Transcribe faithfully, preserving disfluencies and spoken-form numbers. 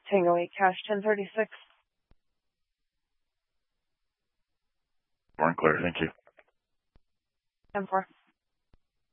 Tango eight, cash ten thirty-six. Four and clear, thank you. ten four.